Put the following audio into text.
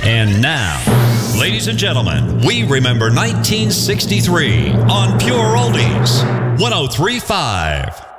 And now, ladies and gentlemen, we remember 1963 on Pure Oldies 103.5.